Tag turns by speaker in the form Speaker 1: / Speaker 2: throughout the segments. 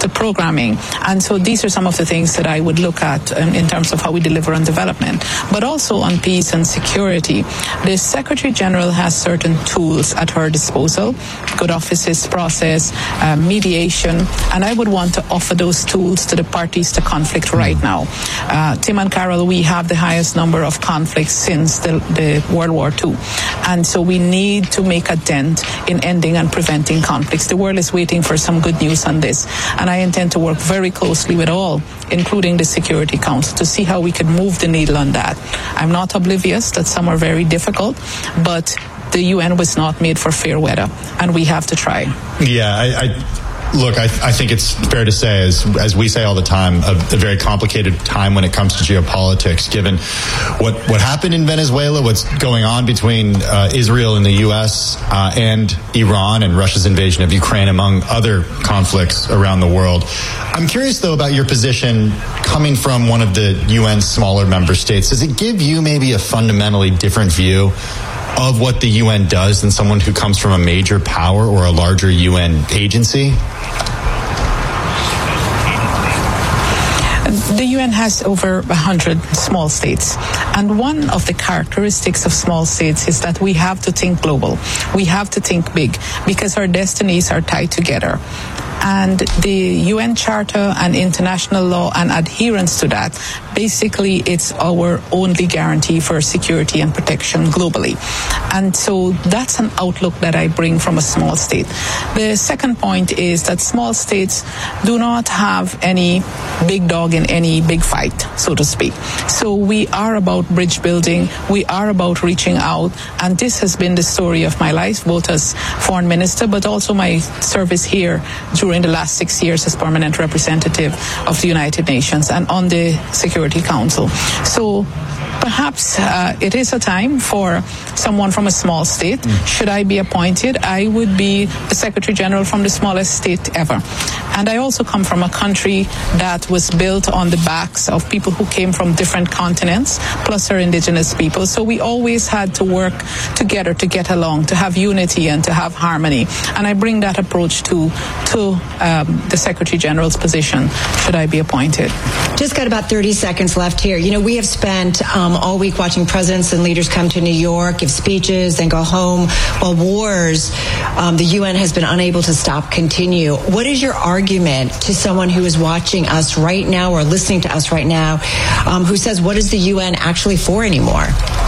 Speaker 1: to programming. And so these are some of the things that I would look at in terms of how we deliver on development, but also on peace and security. The Secretary General has certain tools at her disposal, good offices process, mediation, and I would want to offer those tools to the parties to conflict right now. Tim and Carol, we have the highest number of conflicts since the World War II. And so we need to make a dent in ending and preventing conflicts. The world is waiting for some good news on this. And I intend to work very closely with all, including the Security Council, to see how we can move the needle on that. I'm not oblivious that some are very difficult, but the UN was not made for fair weather, and we have to try.
Speaker 2: Yeah, Look, I think it's fair to say, as we say all the time, a very complicated time when it comes to geopolitics, given what happened in Venezuela, what's going on between Israel and the U.S. And Iran and Russia's invasion of Ukraine, among other conflicts around the world. I'm curious, though, about your position coming from one of the UN's smaller member states. Does it give you maybe a fundamentally different view of what the UN does than someone who comes from a major power or a larger UN agency?
Speaker 1: The UN has over 100 small states. And one of the characteristics of small states is that we have to think global. We have to think big because our destinies are tied together. And the UN Charter and international law and adherence to that, basically it's our only guarantee for security and protection globally. And so that's an outlook that I bring from a small state. The second point is that small states do not have any big dog in any big fight, so to speak. So we are about bridge building, we are about reaching out, and this has been the story of my life, both as foreign minister, but also my service here during the last 6 years as permanent representative of the United Nations and on the Security Council. So perhaps it is a time for someone from a small state. Should I be appointed, I would be the Secretary General from the smallest state ever. And I also come from a country that was built on the backs of people who came from different continents, plus our indigenous people. So we always had to work together to get along, to have unity and to have harmony. And I bring that approach to the Secretary General's position, should I be appointed.
Speaker 3: Just got about 30 seconds left here. You know, we have spent all week watching presidents and leaders come to New York, give speeches, then go home. While wars, the UN has been unable to stop, continue. What is your argument to someone who is watching us right now or listening to us right now, who says, what is the UN actually for anymore?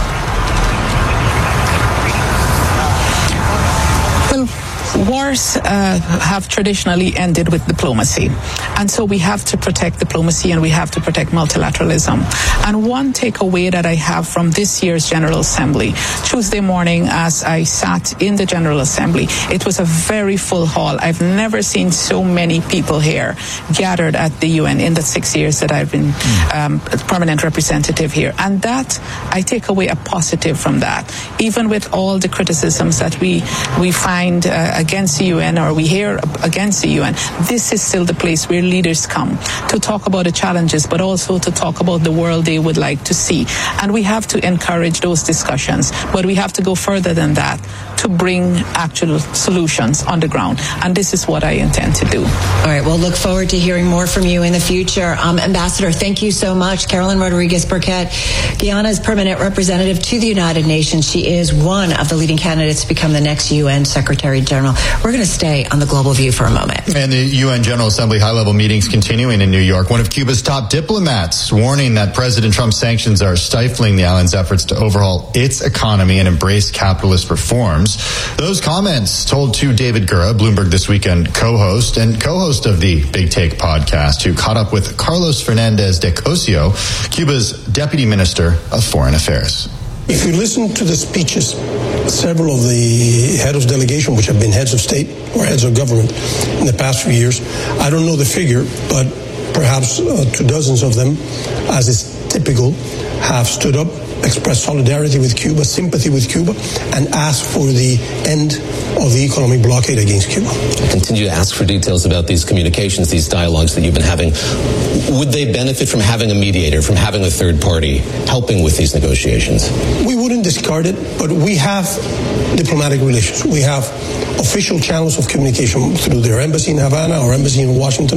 Speaker 1: Wars have traditionally ended with diplomacy. And so we have to protect diplomacy and we have to protect multilateralism. And one takeaway that I have from this year's General Assembly, Tuesday morning as I sat in the General Assembly, it was a very full hall. I've never seen so many people here gathered at the UN in the 6 years that I've been permanent representative here. And that, I take away a positive from that. Even with all the criticisms that we find against the UN or we hear against the UN, this is still the place where leaders come to talk about the challenges, but also to talk about the world they would like to see. And we have to encourage those discussions, but we have to go further than that to bring actual solutions on the ground. And this is what I intend to do.
Speaker 3: All right, we'll look forward to hearing more from you in the future. Ambassador, thank you so much. Carolyn Rodriguez-Burkett, Guyana's permanent representative to the United Nations. She is one of the leading candidates to become the next UN Secretary General. We're going to stay on the Global View for a moment.
Speaker 2: And the UN General Assembly high-level meetings continuing in New York. One of Cuba's top diplomats warning that President Trump's sanctions are stifling the island's efforts to overhaul its economy and embrace capitalist reforms. Those comments told to David Gura, Bloomberg This Weekend co-host and co-host of the Big Take podcast, who caught up with Carlos Fernandez de Cosio, Cuba's Deputy Minister of Foreign Affairs.
Speaker 4: If you listen to the speeches, several of the heads of delegation, which have been heads of state or heads of government in the past few years, I don't know the figure, but perhaps 2 dozens of them, as is typical, have stood up, expressed solidarity with Cuba, sympathy with Cuba, and asked for the end of the economic blockade against Cuba.
Speaker 5: I continue to ask for details about these communications, these dialogues that you've been having. Would they benefit from having a mediator, from having a third party helping with these negotiations?
Speaker 4: We wouldn't discard it, but we have diplomatic relations. We have official channels of communication through their embassy in Havana or embassy in Washington.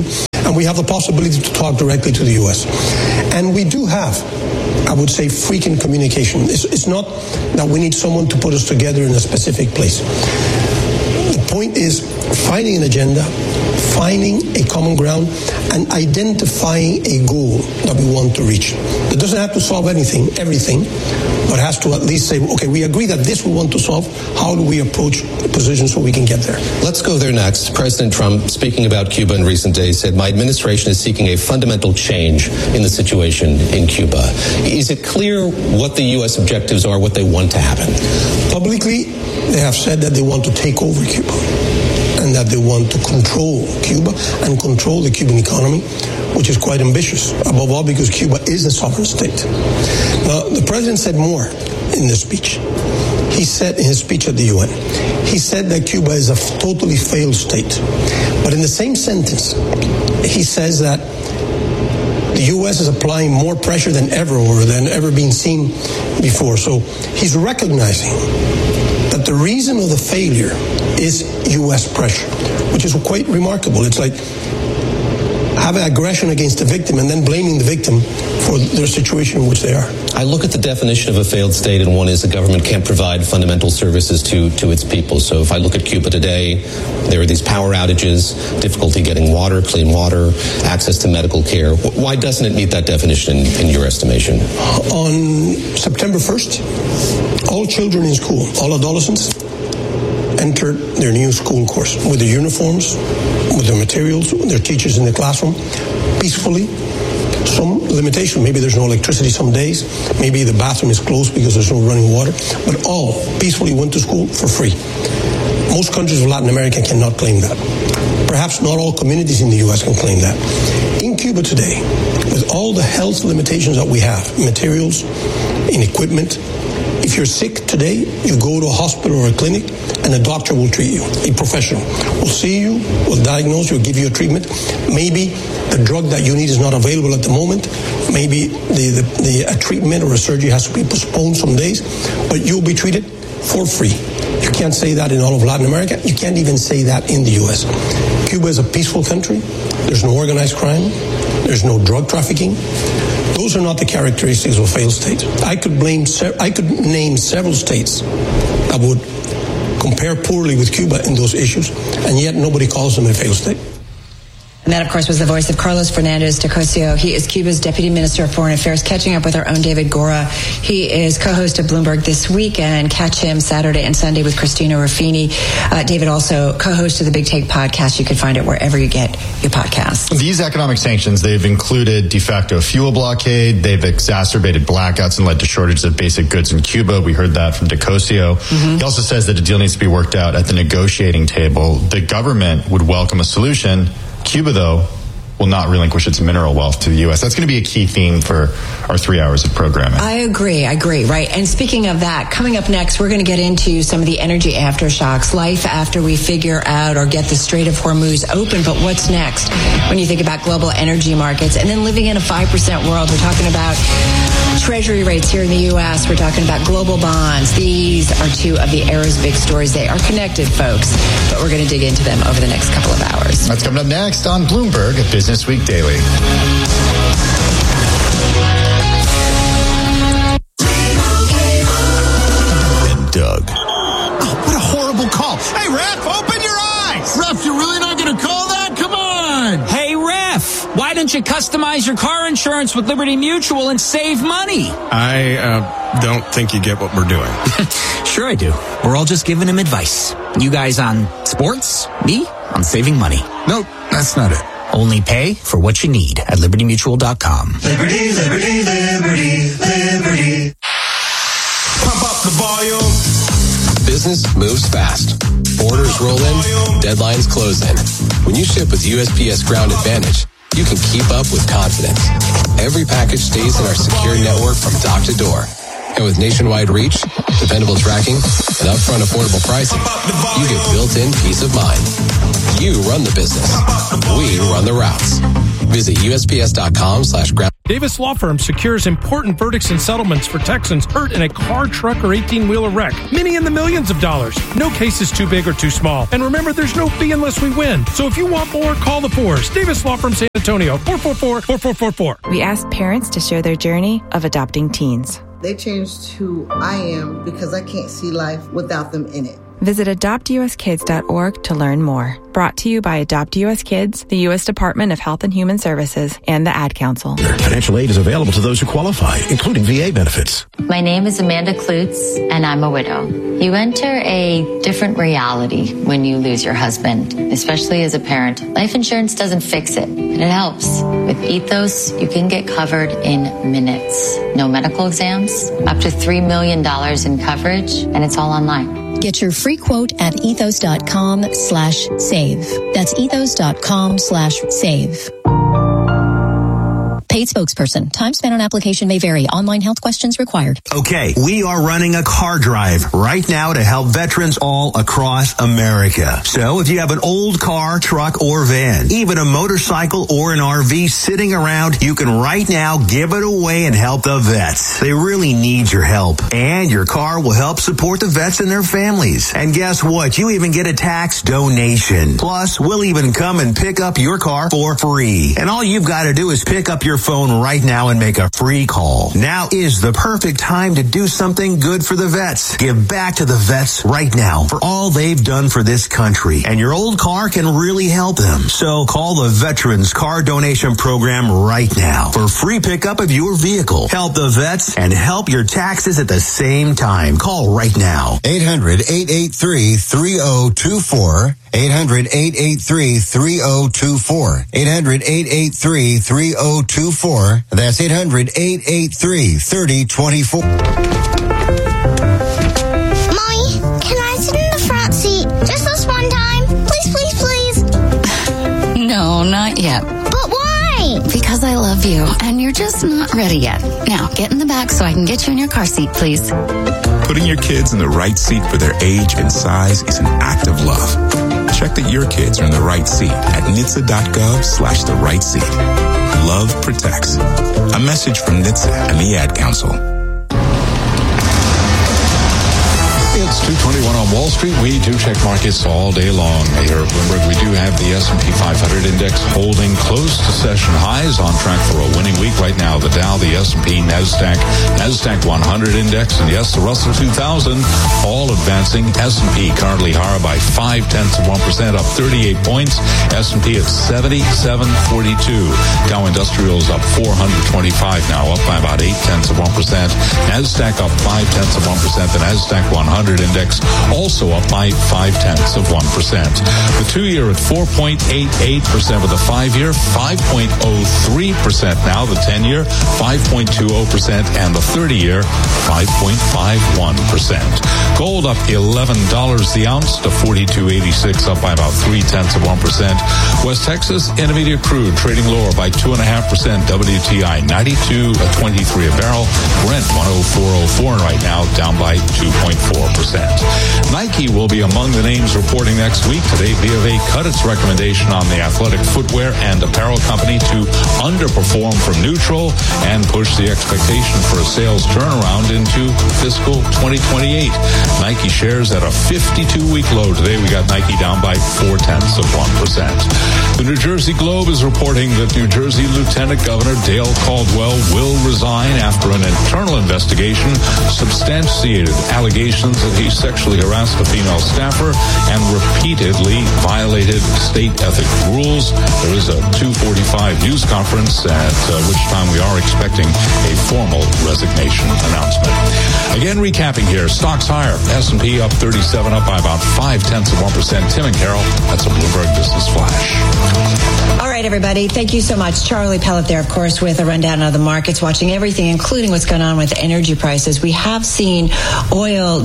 Speaker 4: And we have the possibility to talk directly to the U.S. And we do have, I would say, frequent communication. It's not that we need someone to put us together in a specific place. The point is finding an agenda, finding a common ground, and identifying a goal that we want to reach. It doesn't have to solve everything, but has to at least say, okay, we agree that this we want to solve. How do we approach the position so we can get there?
Speaker 5: Let's go there next. President Trump, speaking about Cuba in recent days, said, my administration is seeking a fundamental change in the situation in Cuba. Is it clear what the U.S. objectives are, what they want to happen?
Speaker 4: Publicly, they have said that they want to take over Cuba and that they want to control Cuba and control the Cuban economy, which is quite ambitious, above all because Cuba is a sovereign state. Now, the president said more in this speech. He said in his speech at the UN, he said that Cuba is a totally failed state. But in the same sentence, he says that the U.S. is applying more pressure than ever or than ever been seen before. So he's recognizing that the reason of the failure is U.S. pressure, which is quite remarkable. It's like having aggression against the victim and then blaming the victim for their situation in which they are.
Speaker 5: I look at the definition of a failed state, and one is the government can't provide fundamental services to its people. So if I look at Cuba today, there are these power outages, difficulty getting water, clean water, access to medical care. Why doesn't it meet that definition in your estimation?
Speaker 4: On September 1st, all children in school, all adolescents, entered their new school course with their uniforms, with their materials, with their teachers in the classroom, peacefully. Some limitation, maybe there's no electricity some days, maybe the bathroom is closed because there's no running water, but all peacefully went to school for free. Most countries of Latin America cannot claim that. Perhaps not all communities in the U.S. can claim that. In Cuba today, with all the health limitations that we have, materials, in equipment, if you're sick today, you go to a hospital or a clinic and a doctor will treat you. A professional will see you, will diagnose you, give you a treatment. Maybe the drug that you need is not available at the moment. Maybe a treatment or a surgery has to be postponed some days, but you'll be treated for free. You can't say that in all of Latin America. You can't even say that in the U.S. Cuba is a peaceful country. There's no organized crime. There's no drug trafficking. Those are not the characteristics of a failed state. I could name several states that would compare poorly with Cuba in those issues, and yet nobody calls them a failed state.
Speaker 3: And that, of course, was the voice of Carlos Fernandez de Cosio. He is Cuba's Deputy Minister of Foreign Affairs, catching up with our own David Gora. He is co-host of Bloomberg This Week, and catch him Saturday and Sunday with Christina Ruffini. David also co-host of the Big Take podcast. You can find it wherever you get your podcasts.
Speaker 2: These economic sanctions, they've included de facto fuel blockade. They've exacerbated blackouts and led to shortages of basic goods in Cuba. We heard that from de Cosio. He also says that a deal needs to be worked out at the negotiating table. The government would welcome a solution. Cuba, though, will not relinquish its mineral wealth to the U.S. That's going to be a key theme for our 3 hours of programming.
Speaker 3: I agree, right? And speaking of that, coming up next, we're going to get into some of the energy aftershocks, life after we figure out or get the Strait of Hormuz open. But what's next when you think about global energy markets? And then living in a 5% world, we're talking about Treasury rates here in the U.S. We're talking about global bonds. These are two of the era's big stories. They are connected, folks, but we're going to dig into them over the next couple of hours.
Speaker 2: That's coming up next on Bloomberg Business Week Daily.
Speaker 6: And Doug.
Speaker 7: Oh, what a horrible call. Hey, Ref, open your eyes. Ref, you're really not going to call that? Come on.
Speaker 8: Hey, Ref, why don't you customize your car insurance with Liberty Mutual and save money?
Speaker 9: I don't think you get what we're doing.
Speaker 8: Sure I do. We're all just giving him advice. You guys on sports, me on saving money.
Speaker 9: Nope, that's not it.
Speaker 8: Only pay for what you need at libertymutual.com.
Speaker 10: Liberty, liberty, liberty, liberty.
Speaker 7: Pump up the volume.
Speaker 5: Business moves fast. Orders roll in, deadlines close in. When you ship with USPS Ground Advantage, you can keep up with confidence. Every package stays in our secure network from dock to door. And with nationwide reach, dependable tracking, and upfront affordable pricing, you get built-in peace of mind. You run the business. We run the routes. Visit USPS.com/ground.
Speaker 11: Davis Law Firm secures important verdicts and settlements for Texans hurt in a car, truck, or 18-wheeler wreck. Many in the millions of dollars. No case is too big or too small. And remember, there's no fee unless we win. So if you want more, call the Fours. Davis Law Firm, San Antonio, 444-4444.
Speaker 12: We asked parents to share their journey of adopting teens.
Speaker 13: They changed who I am because I can't see life without them in it.
Speaker 12: Visit adoptuskids.org to learn more. Brought to you by Adopt US Kids, the U.S. Department of Health and Human Services, and the Ad Council.
Speaker 6: Financial aid is available to those who qualify, including VA benefits.
Speaker 14: My name is Amanda Klutz, and I'm a widow. You enter a different reality when you lose your husband, especially as a parent. Life insurance doesn't fix it, but it helps. With Ethos, you can get covered in minutes. No medical exams, up to $3 million in coverage, and it's all online.
Speaker 15: Get your free quote at ethos.com/save. That's ethos.com/save. Paid spokesperson. Time spent on application may vary. Online health questions required.
Speaker 16: Okay, we are running a car drive right now to help veterans all across America. So if you have an old car, truck, or van, even a motorcycle or an RV sitting around, you can right now give it away and help the vets. They really need your help. And your car will help support the vets and their families. And guess what? You even get a tax donation. Plus, we'll even come and pick up your car for free. And all you've got to do is pick up your phone right now and make a free call. Now is the perfect time to do something good for the vets. Give back to the vets right now for all they've done for this country. And your old car can really help them. So call the Veterans Car Donation Program right now for free pickup of your vehicle. Help the vets and help your taxes at the same time. Call right now.
Speaker 17: 800-883-3024. 800-883-3024. 800-883-3024. That's 800-883-3024.
Speaker 18: Mommy, can I sit in the front seat just this one time? Please, please, please.
Speaker 19: No, not yet.
Speaker 18: But why?
Speaker 19: Because I love you, and you're just not ready yet. Now, get in the back so I can get you in your car seat, please.
Speaker 20: Putting your kids in the right seat for their age and size is an act of love. Check that your kids are in the right seat at NHTSA.gov/the right seat. Love protects. A message from NHTSA and the Ad Council.
Speaker 21: It's 2:21 on Wall Street. We do check markets all day long here at Bloomberg. We do have the S&P 500 index holding close to session highs, on track for a winning week right now. The Dow, the S&P, NASDAQ 100 index, and yes, the Russell 2000 all advancing. S&P currently higher by 0.5%, up 38 points. S&P at 7742. Dow Industrials up 425 now, up by about 0.8%. NASDAQ up 0.5%. The NASDAQ 100 index also up by 0.5%. The 2-year at 4.88%, with the 5-year 5.03% now. The 10-year 5.20%, and the 30-year 5.51%. Gold up $11 the ounce to $42.86, up by about 0.3%. West Texas Intermediate crude trading lower by 2.5%. WTI 92.23 a barrel. Brent 104.04 right now, down by 2.4%. Nike will be among the names reporting next week. Today, BofA cut its recommendation on the athletic footwear and apparel company to underperform from neutral and push the expectation for a sales turnaround into fiscal 2028. Nike shares at a 52-week low. Today, we got Nike down by 0.4%. The New Jersey Globe is reporting that New Jersey Lieutenant Governor Dale Caldwell will resign after an internal investigation substantiated allegations that he sexually harassed a female staffer and repeatedly violated state ethics rules. There is a 2:45 news conference at which time we are expecting a formal resignation announcement. Again, recapping here, stocks higher. S&P up 37, up by about 0.5%. Tim and Carol, that's a Bloomberg Business Flash.
Speaker 3: All right, everybody. Thank you so much. Charlie Pellet there, of course, with a rundown of the markets, watching everything, including what's going on with energy prices. We have seen oil dip low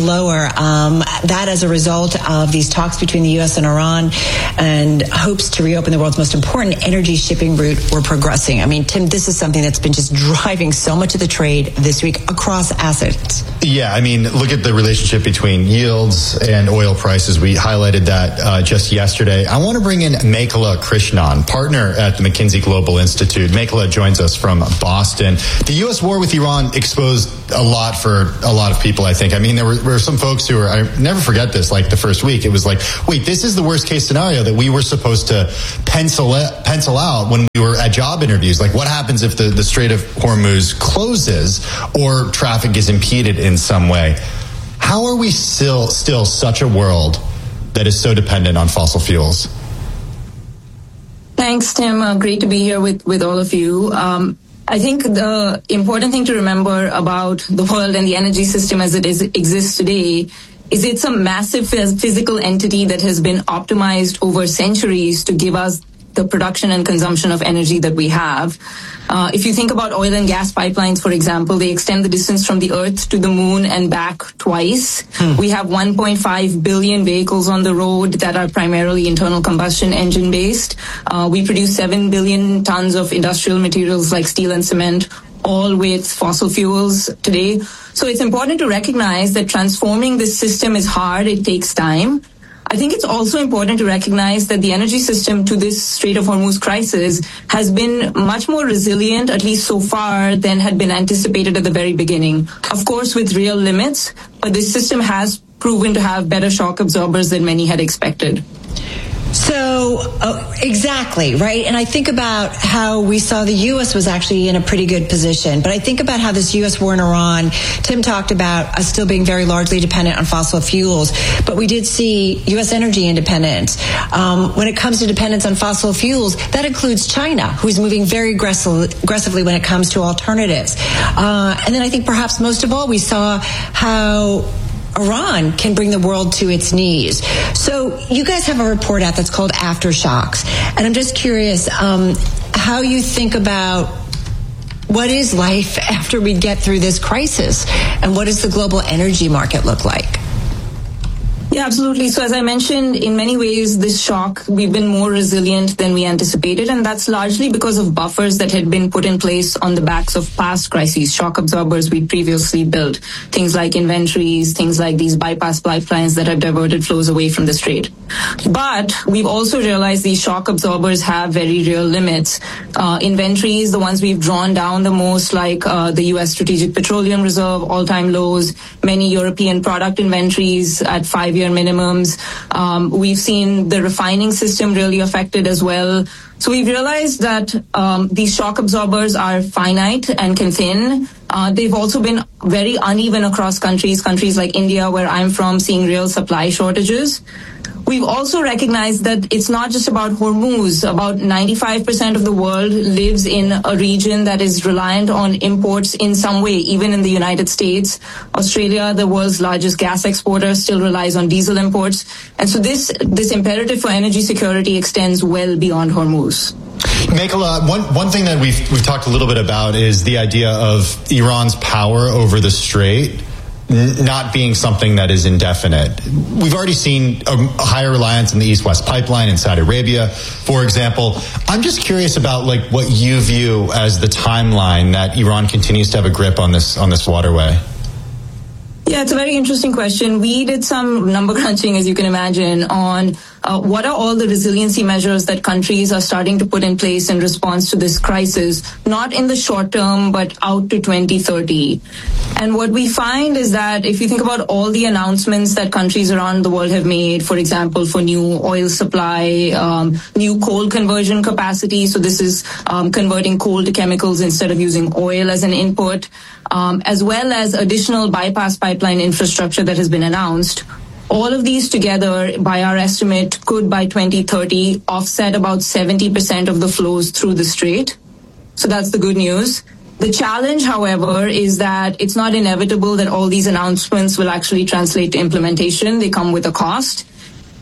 Speaker 3: lower. That as a result of these talks between the U.S. and Iran and hopes to reopen the world's most important energy shipping route were progressing. I mean, Tim, this is something that's been just driving so much of the trade this week across assets.
Speaker 2: Yeah, I mean, look at the relationship between yields and oil prices. We highlighted that just yesterday. I want to bring in Mekhala Krishnan, partner at the McKinsey Global Institute. Mekhala joins us from Boston. The U.S. war with Iran exposed a lot for a lot of people, I think. I mean, there were some folks who were, I never forget this, like the first week, it was like, wait, this is the worst case scenario that we were supposed to pencil out when we were at job interviews. Like, what happens if the Strait of Hormuz closes or traffic is impeded in some way? How are we still such a world that is so dependent on fossil fuels?
Speaker 1: Thanks, Tim. Great to be here with all of you. I think the important thing to remember about the world and the energy system as it exists today is it's a massive physical entity that has been optimized over centuries to give us the production and consumption of energy that we have. If you think about oil and gas pipelines, for example, they extend the distance from the Earth to the moon and back twice. We have 1.5 billion vehicles on the road that are primarily internal combustion engine based. We produce 7 billion tons of industrial materials like steel and cement, all with fossil fuels today. So it's important to recognize that transforming this system is hard. It takes time. I think it's also important to recognize that the energy system to this Strait of Hormuz crisis has been much more resilient, at least so far, than had been anticipated at the very beginning. Of course, with real limits, but this system has proven to have better shock absorbers than many had expected.
Speaker 3: So, exactly, right? And I think about how we saw the U.S. was actually in a pretty good position. But I think about how this U.S. war in Iran, Tim talked about us still being very largely dependent on fossil fuels. But we did see U.S. energy independence. When it comes to dependence on fossil fuels, that includes China, who's moving very aggressively when it comes to alternatives. And then I think perhaps most of all, we saw how Iran can bring the world to its knees. So you guys have a report out that's called Aftershocks. And I'm just curious how you think about what is life after we get through this crisis, and what does the global energy market look like?
Speaker 1: Yeah, absolutely. So as I mentioned, in many ways, this shock, we've been more resilient than we anticipated. And that's largely because of buffers that had been put in place on the backs of past crises, shock absorbers we'd previously built. Things like inventories, things like these bypass pipelines that have diverted flows away from the strait. But we've also realized these shock absorbers have very real limits. Inventories, the ones we've drawn down the most, like the U.S. Strategic Petroleum Reserve, all-time lows, many European product inventories at 5-year minimums. We've seen the refining system really affected as well. So we've realized that these shock absorbers are finite and can thin. They've also been very uneven across countries like India, where I'm from, seeing real supply shortages. We've also recognized that it's not just about Hormuz. About 95% of the world lives in a region that is reliant on imports in some way, even in the United States. Australia, the world's largest gas exporter, still relies on diesel imports. And so this imperative for energy security extends well beyond Hormuz.
Speaker 2: Mekhala, one thing that we've talked a little bit about is the idea of Iran's power over the Strait not being something that is indefinite. We've already seen a higher reliance on the East-West pipeline in Saudi Arabia, for example. I'm just curious about what you view as the timeline that Iran continues to have a grip on this waterway.
Speaker 1: Yeah, it's a very interesting question. We did some number crunching, as you can imagine, on what are all the resiliency measures that countries are starting to put in place in response to this crisis, not in the short term, but out to 2030. And what we find is that if you think about all the announcements that countries around the world have made, for example, for new oil supply, new coal conversion capacity, so this is converting coal to chemicals instead of using oil as an input, as well as additional bypass pipeline infrastructure that has been announced. All of these together, by our estimate, could by 2030 offset about 70% of the flows through the strait. So that's the good news. The challenge, however, is that it's not inevitable that all these announcements will actually translate to implementation. They come with a cost.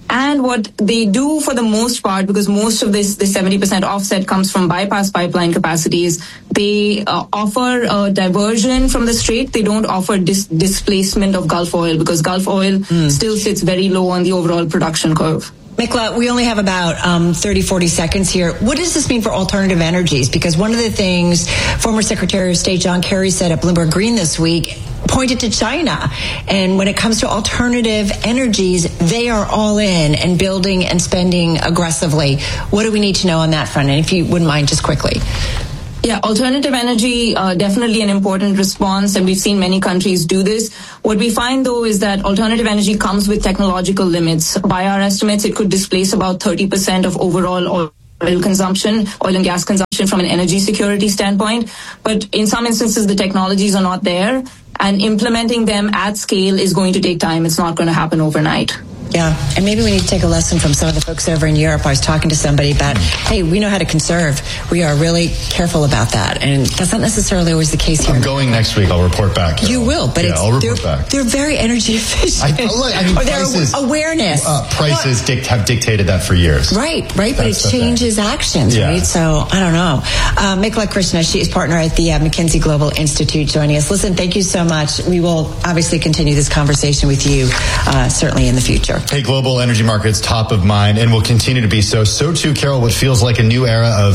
Speaker 1: And what they do for the most part, because most of this 70% offset comes from bypass pipeline capacities, they offer a diversion from the strait. They don't offer displacement of Gulf oil, because Gulf oil still sits very low on the overall production curve.
Speaker 3: Mikla, we only have about 30, 40 seconds here. What does this mean for alternative energies? Because one of the things former Secretary of State John Kerry said at Bloomberg Green this week pointed to China. And when it comes to alternative energies, they are all in and building and spending aggressively. What do we need to know on that front? And if you wouldn't mind, just quickly.
Speaker 1: Yeah, alternative energy, definitely an important response, and we've seen many countries do this. What we find, though, is that alternative energy comes with technological limits. By our estimates, it could displace about 30% of overall oil consumption, oil and gas consumption from an energy security standpoint. But in some instances, the technologies are not there, and implementing them at scale is going to take time. It's not going to happen overnight.
Speaker 3: Yeah, and maybe we need to take a lesson from some of the folks over in Europe. I was talking to somebody about, hey, we know how to conserve. We are really careful about that, and that's not necessarily always the case here.
Speaker 2: I'm going next week. I'll report back.
Speaker 3: You will, but
Speaker 2: I'll report back.
Speaker 3: They're very energy efficient.
Speaker 2: Prices,
Speaker 3: awareness.
Speaker 2: Prices have dictated that for years.
Speaker 3: Right, but it changes actions, right? So, I don't know. Mikla Krishna, she is partner at the McKinsey Global Institute, joining us. Listen, thank you so much. We will obviously continue this conversation with you, certainly in the future.
Speaker 2: Hey, global energy markets top of mind and will continue to be so. So too, Carol, what feels like a new era of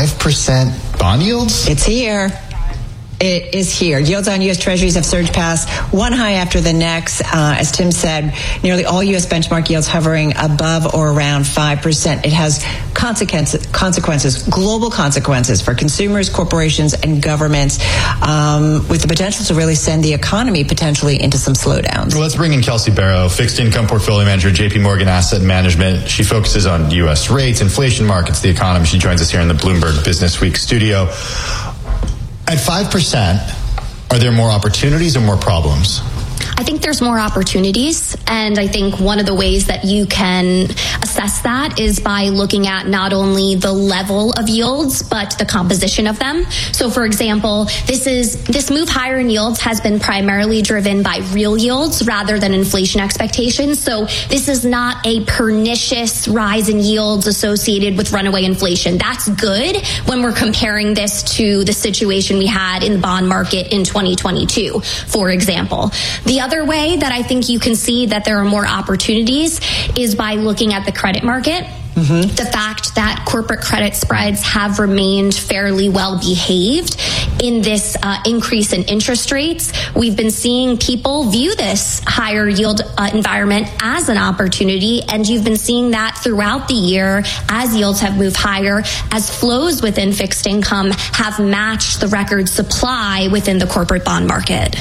Speaker 2: 5% bond yields?
Speaker 3: It's here. It is here. Yields on U.S. Treasuries have surged past one high after the next. As Tim said, nearly all U.S. benchmark yields hovering above or around 5%. It has consequences, global consequences for consumers, corporations, and governments, with the potential to really send the economy potentially into some slowdowns.
Speaker 2: Well, let's bring in Kelsey Barrow, fixed income portfolio manager at JP Morgan Asset Management. She focuses on U.S. rates, inflation markets, the economy. She joins us here in the Bloomberg Business Week studio. At 5%, are there more opportunities or more problems?
Speaker 4: I think there's more opportunities, and I think one of the ways that you can assess that is by looking at not only the level of yields, but the composition of them. So, for example, this move higher in yields has been primarily driven by real yields rather than inflation expectations. So this is not a pernicious rise in yields associated with runaway inflation. That's good when we're comparing this to the situation we had in the bond market in 2022, for example. The other way that I think you can see that there are more opportunities is by looking at the credit market. Mm-hmm. The fact that corporate credit spreads have remained fairly well behaved in this increase in interest rates. We've been seeing people view this higher yield environment as an opportunity, and you've been seeing that throughout the year as yields have moved higher, as flows within fixed income have matched the record supply within the corporate bond market.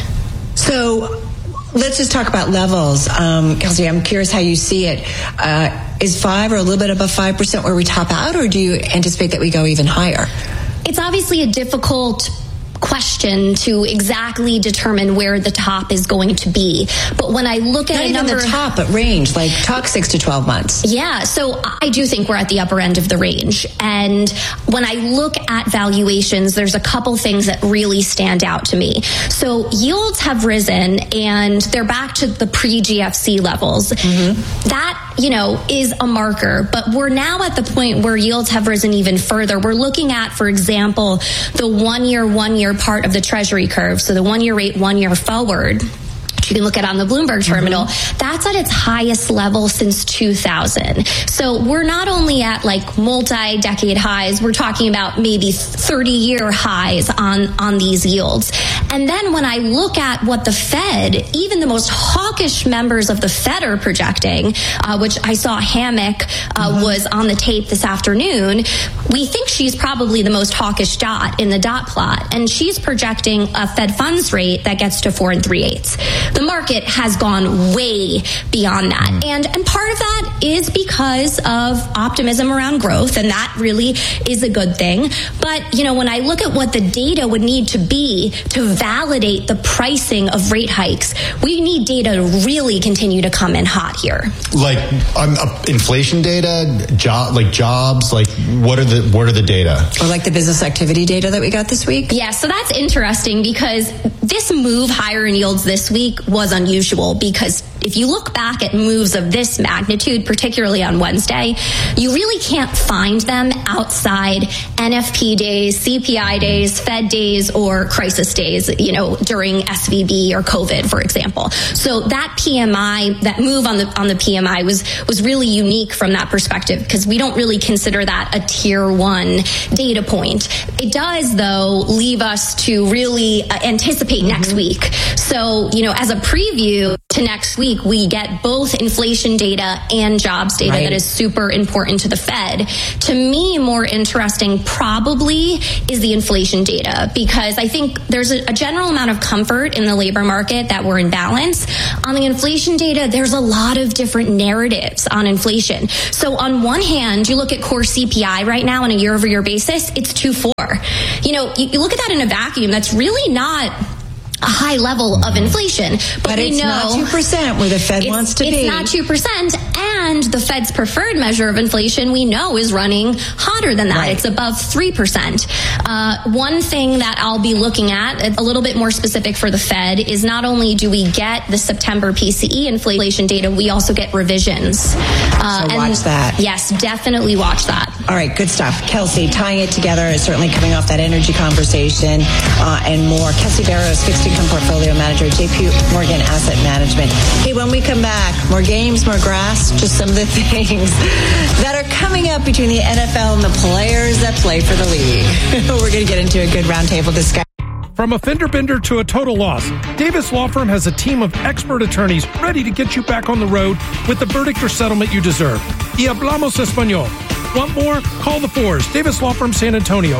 Speaker 3: So let's just talk about levels. Kelsey, I'm curious how you see it. Is 5 or a little bit above 5% where we top out, or do you anticipate that we go even higher?
Speaker 4: It's obviously a difficult question to exactly determine where the top is going to be. But when I look at
Speaker 3: not even the top, but range, like talk 6 to 12 months.
Speaker 4: Yeah, so I do think we're at the upper end of the range. And when I look at valuations, there's a couple things that really stand out to me. So yields have risen and they're back to the pre-GFC levels. Mm-hmm. That, is a marker, but we're now at the point where yields have risen even further. We're looking at, for example, the one year part of the Treasury curve. So the 1 year rate, 1 year forward, you can look at on the Bloomberg terminal, that's at its highest level since 2000. So we're not only at like multi-decade highs, we're talking about maybe 30-year highs on these yields. And then when I look at what the Fed, even the most hawkish members of the Fed are projecting, which I saw Hammock was on the tape this afternoon, we think she's probably the most hawkish dot in the dot plot. And she's projecting a Fed funds rate that gets to 4 3/8. The market has gone way beyond that. And part of that is because of optimism around growth, and that really is a good thing. But, when I look at what the data would need to be to validate the pricing of rate hikes, we need data to really continue to come in hot here.
Speaker 2: Like inflation data, jobs, what are the data?
Speaker 3: Or like the business activity data that we got this week?
Speaker 4: Yeah, so that's interesting because this move higher in yields this week was unusual because if you look back at moves of this magnitude, particularly on Wednesday, you really can't find them outside NFP days, CPI days, Fed days, or crisis days, during SVB or COVID, for example. So that PMI, that move on the PMI was really unique from that perspective, because we don't really consider that a tier 1 data point. It does, though, leave us to really anticipate next week. So, as a preview to next week, we get both inflation data and jobs data that is super important to the Fed. To me, more interesting probably is the inflation data, because I think there's a general amount of comfort in the labor market that we're in balance. On the inflation data, there's a lot of different narratives on inflation. So on one hand, you look at core CPI right now on a year-over-year basis, it's 2.4. You look at that in a vacuum, that's really not a high level of inflation. But we
Speaker 3: it's
Speaker 4: know
Speaker 3: not 2% where the Fed wants to be.
Speaker 4: It's not 2%. And the Fed's preferred measure of inflation, we know, is running hotter than that. Right. It's above 3%. One thing that I'll be looking at, a little bit more specific for the Fed, is not only do we get the September PCE inflation data, we also get revisions.
Speaker 3: So watch that.
Speaker 4: Yes, definitely watch that.
Speaker 3: All right, good stuff. Kelsey, tying it together is certainly coming off that energy conversation and more. Kelsey Barrows, fixed income portfolio manager, JP Morgan Asset Management. Hey, when we come back, more games, more grass, just some of the things that are coming up between the NFL and the players that play for the league. We're going to get into a good roundtable discussion.
Speaker 11: From a fender bender to a total loss, Davis Law Firm has a team of expert attorneys ready to get you back on the road with the verdict or settlement you deserve. Y hablamos español. Want more? Call the Fours. Davis Law Firm, San Antonio,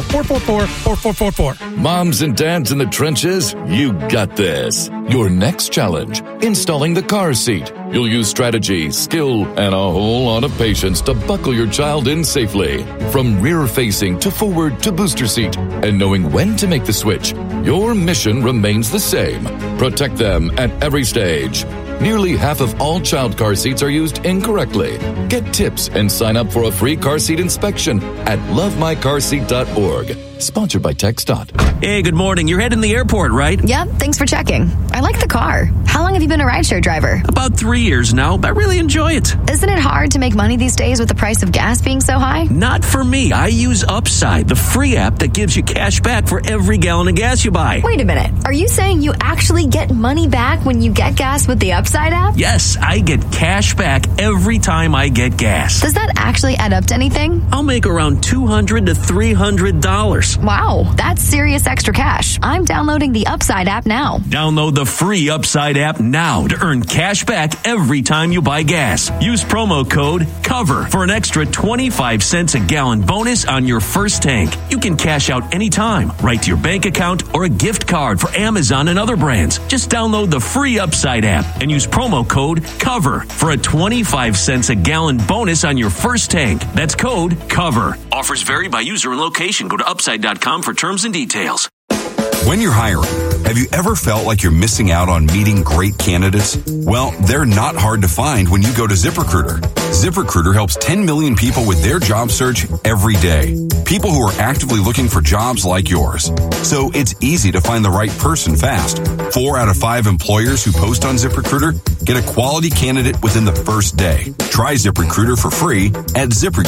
Speaker 11: 444-4444.
Speaker 9: Moms and dads in the trenches, you got this. Your next challenge, installing the car seat. You'll use strategy, skill, and a whole lot of patience to buckle your child in safely. From rear-facing to forward to booster seat. And knowing when to make the switch, your mission remains the same. Protect them at every stage. Nearly half of all child car seats are used incorrectly. Get tips and sign up for a free car seat inspection at lovemycarseat.org. Sponsored by TxDOT.
Speaker 22: Hey, good morning. You're heading to the airport, right?
Speaker 23: Yep, thanks for checking. I like the car. How long have you been a rideshare driver?
Speaker 22: About 3 years now, but I really enjoy it.
Speaker 23: Isn't it hard to make money these days with the price of gas being so high?
Speaker 22: Not for me. I use Upside, the free app that gives you cash back for every gallon of gas you buy.
Speaker 23: Wait a minute. Are you saying you actually get money back when you get gas with the Upside app?
Speaker 22: Yes, I get cash back every time I get gas.
Speaker 23: Does that actually add up to anything?
Speaker 22: I'll make around $200 to $300.
Speaker 23: Wow, that's serious extra cash. I'm downloading the Upside app now.
Speaker 22: Download the free Upside app now to earn cash back every time you buy gas. Use promo code COVER for an extra 25 cents a gallon bonus on your first tank. You can cash out anytime, right to your bank account or a gift card for Amazon and other brands. Just download the free Upside app and use promo code COVER for a 25 cents a gallon bonus on your first tank. That's code COVER. Offers vary by user and location. Go to upside.com for terms and details.
Speaker 24: When you're hiring, have you ever felt like you're missing out on meeting great candidates? Well, they're not hard to find when you go to ZipRecruiter. ZipRecruiter helps 10 million people with their job search every day. People who are actively looking for jobs like yours. So it's easy to find the right person fast. 4 out of 5 employers who post on ZipRecruiter get a quality candidate within the first day. Try ZipRecruiter for free at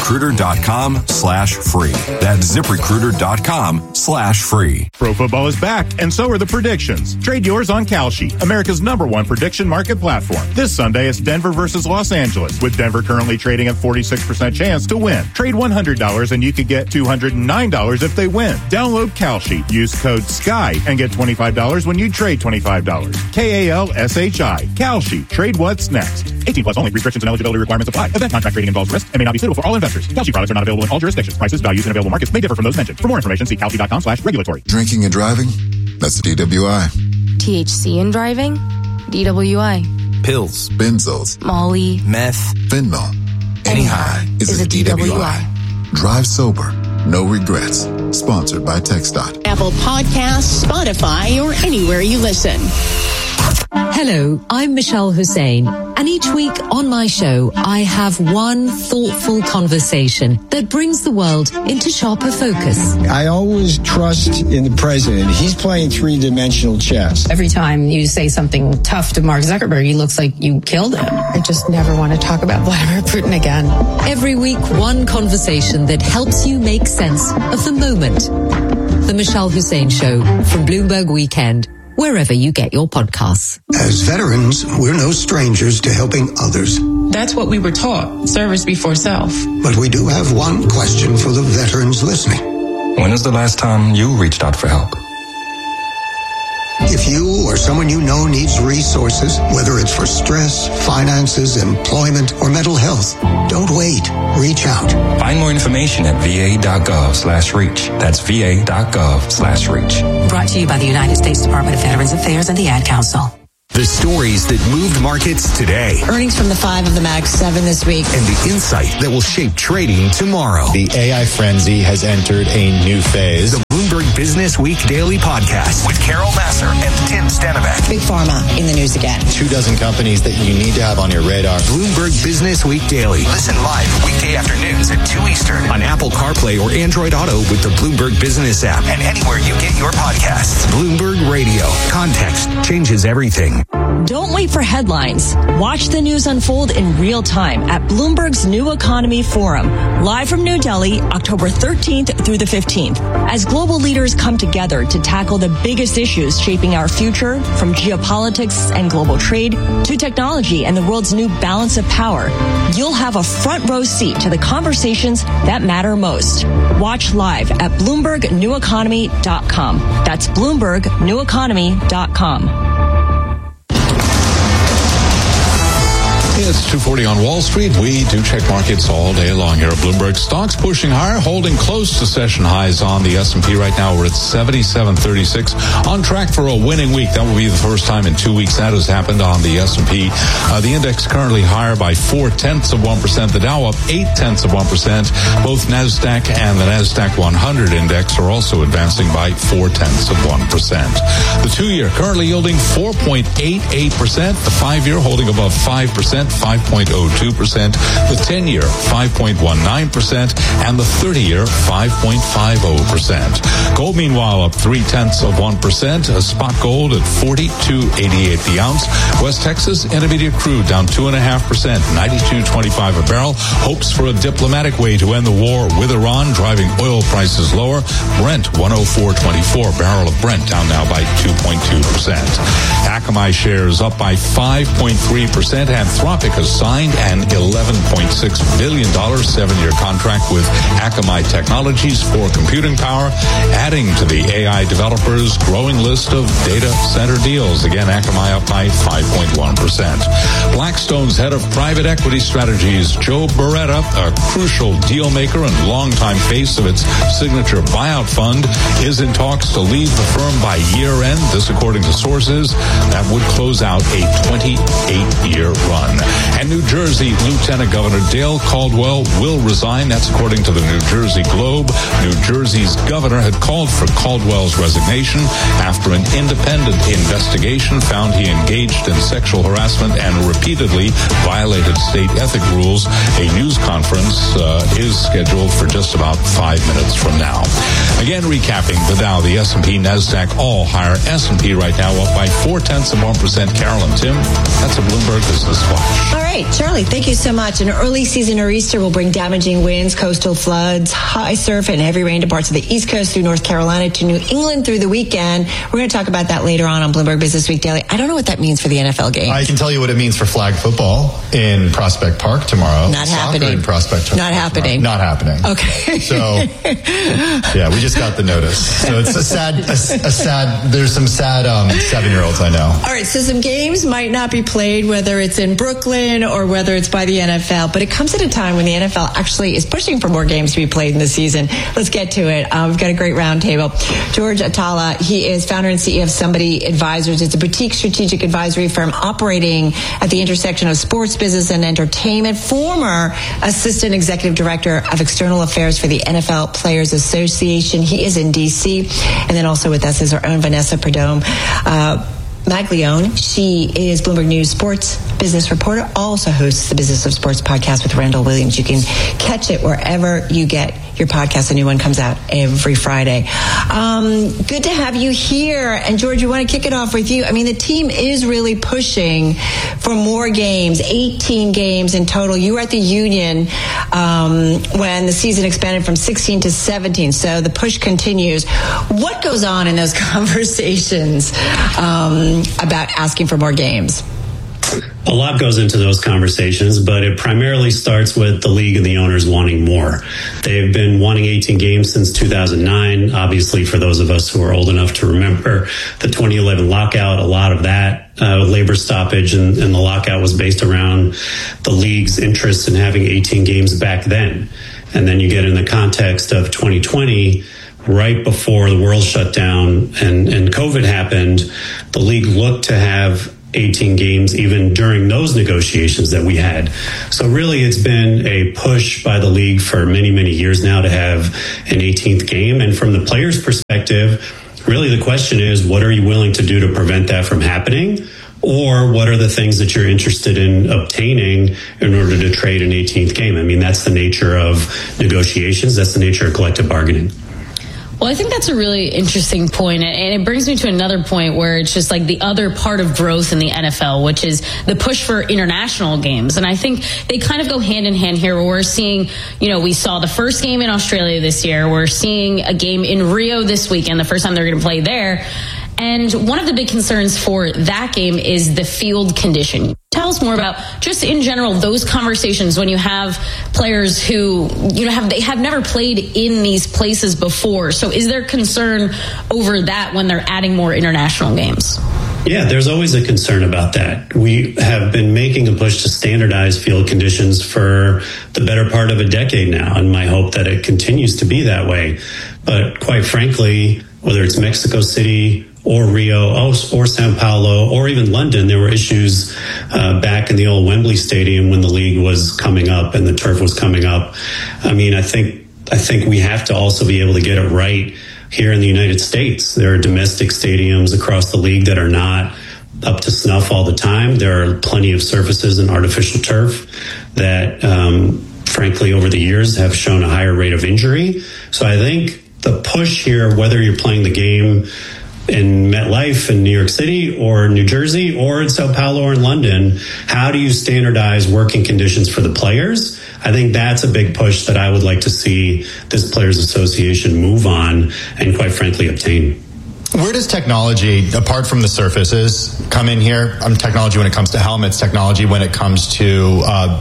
Speaker 24: ZipRecruiter.com/free. That's ZipRecruiter.com/free.
Speaker 25: Pro football is back, and so are the predictions. Trade yours on Kalshi, America's #1 prediction market platform. This Sunday, it's Denver versus Los Angeles, with Denver currently trading at 46% chance to win. Trade $100 and you could get $209 if they win. Download Kalshi. Use code SKY and get $25 when you trade $25. KALSHI. Kalshi. Trade what's next. 18 plus only. Restrictions and eligibility requirements apply. Event contract trading involves risk and may not be suitable for all investors. Kalshi products are not available in all jurisdictions. Prices, values, and available markets may differ from those mentioned. For more information, see kalshi.com/regulatory.
Speaker 26: Drinking and driving? That's the DWI.
Speaker 27: THC in driving? DWI.
Speaker 26: Pills, benzos,
Speaker 27: Molly,
Speaker 26: meth, fentanyl. Any high is a DWI. Drive sober. No regrets. Sponsored by TxDOT.
Speaker 28: Apple Podcasts, Spotify, or anywhere you listen.
Speaker 5: Hello, I'm Michelle Hussein, and each week on my show, I have one thoughtful conversation that brings the world into sharper focus.
Speaker 6: I always trust in the president. He's playing three-dimensional chess.
Speaker 7: Every time you say something tough to Mark Zuckerberg, he looks like you killed him.
Speaker 5: I just never want to talk about Vladimir Putin again. Every week, one conversation that helps you make sense of the moment. The Michelle Hussein Show from Bloomberg Weekend, wherever you get your podcasts.
Speaker 8: As veterans, we're no strangers to helping others.
Speaker 7: That's what we were taught, service before self.
Speaker 8: But we do have one question for the veterans listening.
Speaker 10: When is the last time you reached out for help?
Speaker 8: If you or someone you know needs resources, whether it's for stress, finances, employment, or mental health, don't wait. Reach out.
Speaker 10: Find more information at va.gov/reach. That's va.gov/reach.
Speaker 5: Brought to you by the United States Department of Veterans Affairs and the Ad Council.
Speaker 16: The stories that moved markets today.
Speaker 3: Earnings from the 5 of the Mag 7 this week.
Speaker 16: And the insight that will shape trading tomorrow.
Speaker 2: The AI frenzy has entered a new phase.
Speaker 16: The Bloomberg Business Week Daily Podcast with Carol Massar and Tim Stenbeck.
Speaker 3: Big Pharma in the news again.
Speaker 2: 24 companies that you need to have on your radar.
Speaker 16: Bloomberg Business Week Daily. Listen live weekday afternoons at 2 Eastern on Apple CarPlay or Android Auto with the Bloomberg Business app and anywhere you get your podcasts. Bloomberg Radio. Context changes everything.
Speaker 5: Don't wait for headlines. Watch the news unfold in real time at Bloomberg's New Economy Forum, live from New Delhi, October 13th through the 15th, as global leaders come together to tackle the biggest issues shaping our future, from geopolitics and global trade to technology and the world's new balance of power. You'll have a front row seat to the conversations that matter most. Watch live at BloombergNewEconomy.com. That's BloombergNewEconomy.com.
Speaker 21: It's 2:40 on Wall Street. We do check markets all day long here at Bloomberg. Stocks pushing higher, holding close to session highs on the S&P right now. We're at 77.36, on track for a winning week. That will be the first time in 2 weeks that has happened on the S&P. The index currently higher by 0.4%. The Dow up 0.8%. Both NASDAQ and the NASDAQ 100 index are also advancing by 0.4%. The 2-year currently yielding 4.88%. The 5-year holding above 5%. 5.02%, the 10-year 5.19%, and the 30-year 5.50%. Gold, meanwhile, up 0.3%. A spot gold at $42.88 the ounce. West Texas Intermediate crude down 2.5%, $92.25 a barrel. Hopes for a diplomatic way to end the war with Iran, driving oil prices lower. Brent 104.24, barrel of Brent down now by 2.2%. Akamai shares up by 5.3%, and Anthropic has signed an $11.6 billion 7-year contract with Akamai Technologies for computing power, adding to the AI developers' growing list of data center deals. Again, Akamai up by 5.1%. Blackstone's head of private equity strategies, Joe Beretta, a crucial deal maker and longtime face of its signature buyout fund, is in talks to leave the firm by year end. This, according to sources, that would close out a 28-year run. And New Jersey Lieutenant Governor Dale Caldwell will resign. That's according to the New Jersey Globe. New Jersey's governor had called for Caldwell's resignation after an independent investigation found he engaged in sexual harassment and repeatedly violated state ethic rules. A news conference is scheduled for just about 5 minutes from now. Again, recapping the Dow, the S&P, NASDAQ, all higher. S&P right now up by 0.4%. Carol and Tim, that's a Bloomberg Business Flash.
Speaker 3: All right, Charlie, thank you so much. An early season nor'easter will bring damaging winds, coastal floods, high surf, and heavy rain to parts of the East Coast through North Carolina to New England through the weekend. We're going to talk about that later on Bloomberg Business Week Daily. I don't know what that means for the NFL game.
Speaker 2: I can tell you what it means for flag football in Prospect Park tomorrow.
Speaker 3: Not happening.
Speaker 2: In Prospect Park.
Speaker 3: Not happening.
Speaker 2: Not happening.
Speaker 3: Okay.
Speaker 2: So, yeah, we just got the notice. So it's a sad, there's some sad 7-year-olds I know.
Speaker 3: All right, so some games might not be played, whether it's in Brooklyn or whether it's by the NFL, but it comes at a time when the NFL actually is pushing for more games to be played in the season. Let's get to it. We've got a great roundtable. George Atala, he is founder and CEO of Somebody Advisors. It's a boutique strategic advisory firm operating at the intersection of sports, business, and entertainment. Former assistant executive director of external affairs for the NFL Players Association. He is in D.C. And then also with us is our own Vanessa Perdome. Maglione. She is Bloomberg News sports business reporter, also hosts the Business of Sports podcast with Randall Williams. You can catch it wherever you get your podcast. A new one comes out every Friday. Good to have you here. And George, we want to kick it off with you. I mean, the team is really pushing for more games, 18 games in total. You were at the Union when the season expanded from 16 to 17. So the push continues. What goes on in those conversations about asking for more games?
Speaker 12: A lot goes into those conversations, but it primarily starts with the league and the owners wanting more. They've been wanting 18 games since 2009. Obviously, for those of us who are old enough to remember the 2011 lockout, a lot of that labor stoppage and the lockout was based around the league's interest in having 18 games back then. And then you get in the context of 2020, right before the world shut down and COVID happened, the league looked to have 18 games even during those negotiations that we had. So really it's been a push by the league for many, many years now to have an 18th game. And from the players' perspective, really the question is, what are you willing to do to prevent that from happening? Or what are the things that you're interested in obtaining in order to trade an 18th game? I mean, that's the nature of negotiations. That's the nature of collective bargaining.
Speaker 7: Well, I think that's a really interesting point, and it brings me to another point where it's just like the other part of growth in the NFL, which is the push for international games. And I think they kind of go hand in hand here, where we're seeing, we saw the first game in Australia this year. We're seeing a game in Rio this weekend, the first time they're going to play there. And one of the big concerns for that game is the field condition. Tell us more about, just in general, those conversations when you have players who, they have never played in these places before. So is there concern over that when they're adding more international games?
Speaker 12: Yeah, there's always a concern about that. We have been making a push to standardize field conditions for the better part of a decade now, and my hope that it continues to be that way. But quite frankly, whether it's Mexico City or Rio or Sao Paulo or even London, there were issues back in the old Wembley Stadium when the league was coming up and the turf was coming up. I mean, I think we have to also be able to get it right here in the United States. There are domestic stadiums across the league that are not up to snuff all the time. There are plenty of surfaces and artificial turf that, frankly, over the years have shown a higher rate of injury. So I think the push here, whether you're playing the game in MetLife in New York City or New Jersey or in Sao Paulo or in London, how do you standardize working conditions for the players? I think that's a big push that I would like to see this Players Association move on and, quite frankly, obtain.
Speaker 2: Where does technology, apart from the surfaces, come in here? Technology when it comes to helmets, technology when it comes to,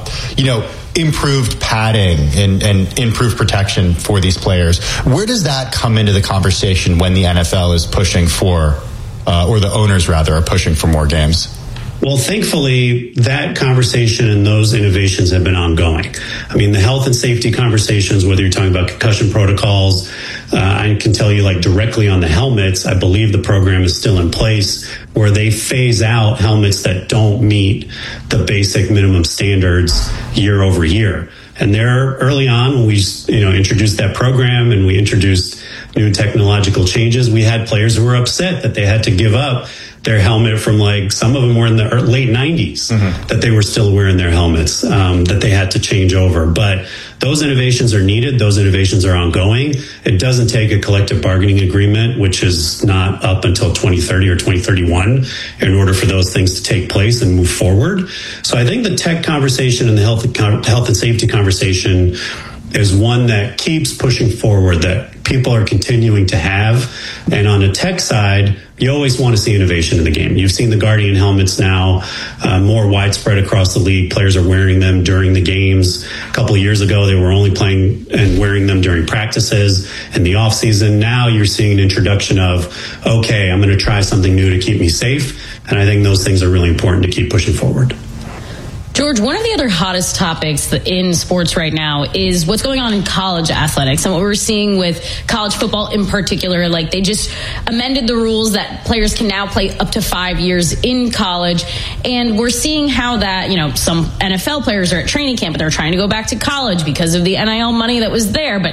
Speaker 2: improved padding and improved protection for these players. Where does that come into the conversation when the NFL is pushing for, or the owners rather, are pushing for more games?
Speaker 12: Well, thankfully, that conversation and those innovations have been ongoing. I mean, the health and safety conversations, whether you're talking about concussion protocols, I can tell you, like, directly on the helmets, I believe the program is still in place where they phase out helmets that don't meet the basic minimum standards year over year. And there, early on, when we introduced that program and we introduced new technological changes, we had players who were upset that they had to give up their helmet from, like, some of them were in the late 90s, that they were still wearing their helmets, that they had to change over. But those innovations are needed. Those innovations are ongoing. It doesn't take a collective bargaining agreement, which is not up until 2030 or 2031, in order for those things to take place and move forward. So I think the tech conversation and the health and safety conversation is one that keeps pushing forward, that people are continuing to have. And on the tech side, you always want to see innovation in the game. You've seen the Guardian helmets now more widespread across the league. Players are wearing them during the games. A couple of years ago, they were only playing and wearing them during practices in the offseason. Now you're seeing an introduction of, okay, I'm going to try something new to keep me safe. And I think those things are really important to keep pushing forward.
Speaker 7: George, one of the other hottest topics in sports right now is what's going on in college athletics and what we're seeing with college football in particular. Like, they just amended the rules that players can now play up to 5 years in college. And we're seeing how that, some NFL players are at training camp, but they're trying to go back to college because of the NIL money that was there. But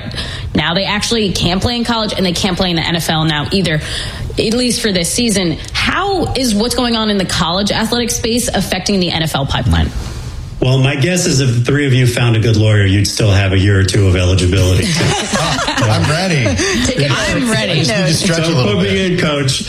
Speaker 7: Now they actually can't play in college and they can't play in the NFL now either, at least for this season. How is what's going on in the college athletic space affecting the NFL pipeline?
Speaker 12: Well, my guess is if the three of you found a good lawyer, you'd still have a year or two of eligibility.
Speaker 2: I'm ready.
Speaker 7: I'm ready.
Speaker 2: Just need to stretch a little
Speaker 12: put
Speaker 2: bit.
Speaker 12: me in, Coach.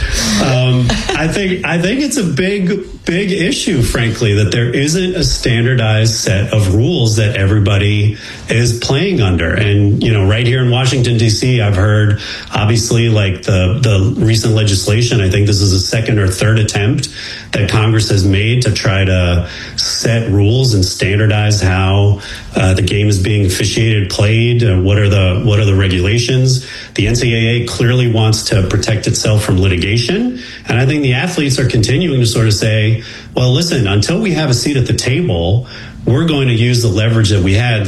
Speaker 12: I think it's a big issue, frankly, that there isn't a standardized set of rules that everybody is playing under. And, right here in Washington, D.C., I've heard, obviously, like the recent legislation, I think this is the second or third attempt that Congress has made to try to set rules and standardize how the game is being officiated, played, what are the regulations. The NCAA clearly wants to protect itself from litigation. And I think the athletes are continuing to sort of say, well, listen, until we have a seat at the table, we're going to use the leverage that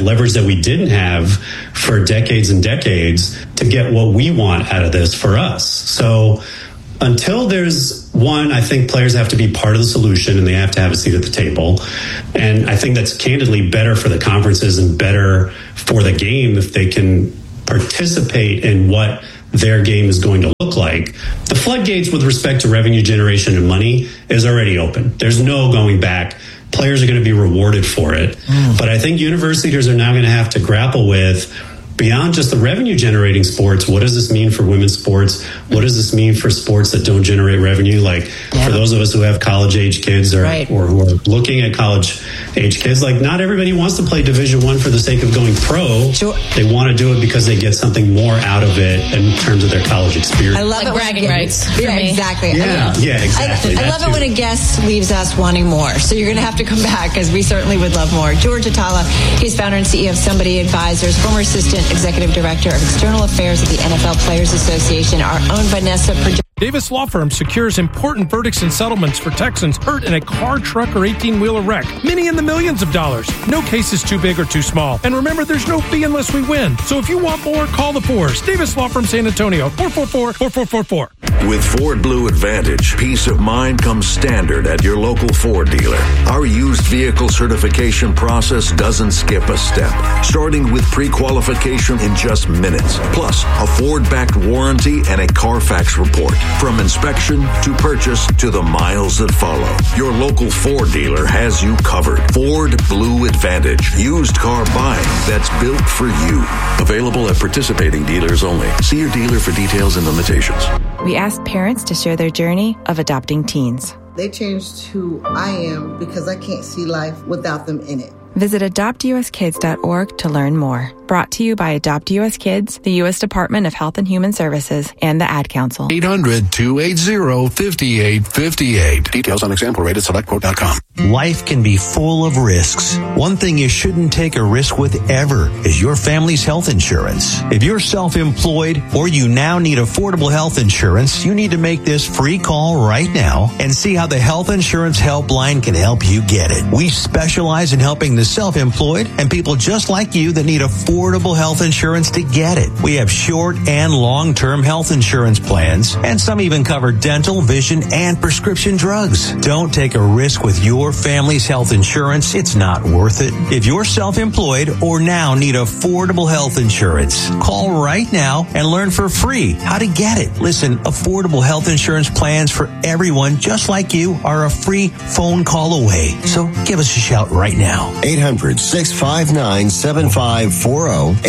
Speaker 12: we didn't have for decades and decades to get what we want out of this for us. So until there's one, I think players have to be part of the solution and they have to have a seat at the table. And I think that's candidly better for the conferences and better for the game if they can participate in what their game is going to look like. The floodgates with respect to revenue generation and money is already open. There's no going back. Players are going to be rewarded for it. But I think universities are now going to have to grapple with, beyond just the revenue generating sports, what does this mean for women's sports? What does this mean for sports that don't generate revenue? Like for those of us who have college age kids or who are looking at college age kids, like not everybody wants to play Division I for the sake of going pro. Sure. They want to do it because they get something more out of it in terms of their college experience.
Speaker 3: I love
Speaker 7: like bragging rights.
Speaker 3: Yeah, exactly.
Speaker 12: Yeah, exactly.
Speaker 3: I love it when a guest leaves us wanting more. So you're going to have to come back because we certainly would love more. George Atala, he's founder and CEO of Somebody Advisors, former assistant executive director of external affairs at the NFL Players Association, our own Vanessa
Speaker 11: Davis Law Firm secures important verdicts and settlements for Texans hurt in a car, truck, or 18-wheeler wreck. Many in the millions of dollars. No case is too big or too small. And remember, there's no fee unless we win. So if you want more, call the Fours. Davis Law Firm San Antonio, 444-4444.
Speaker 13: With Ford Blue Advantage, peace of mind comes standard at your local Ford dealer. Our used vehicle certification process doesn't skip a step, starting with pre-qualification in just minutes, plus a Ford-backed warranty and a Carfax report. From inspection to purchase to the miles that follow, your local Ford dealer has you covered. Ford Blue Advantage, used car buying that's built for you. Available at participating dealers only. See your dealer for details and limitations.
Speaker 27: We asked parents to share their journey of adopting teens.
Speaker 14: They changed who I am because I can't see life without them in it.
Speaker 27: Visit adoptuskids.org to learn more. Brought to you by Adopt US Kids, the U.S. Department of Health and Human Services, and the Ad Council.
Speaker 16: 800-280-5858. Details on example rate at selectquote.com. Life can be full of risks. One thing you shouldn't take a risk with ever is your family's health insurance. If you're self-employed or you now need affordable health insurance, you need to make this free call right now and see how the Health Insurance Helpline can help you get it. We specialize in helping the self-employed and people just like you that need affordable health insurance to get it. We have short and long-term health insurance plans, and some even cover dental, vision, and prescription drugs. Don't take a risk with your family's health insurance. It's not worth it. If you're self-employed or now need affordable health insurance, call right now and learn for free how to get it. Listen, affordable health insurance plans for everyone just like you are a free phone call away. So give us a shout right now.
Speaker 15: 800-659-7540.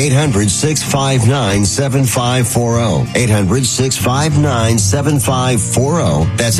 Speaker 15: 800-659-7540. 800-659-7540. That's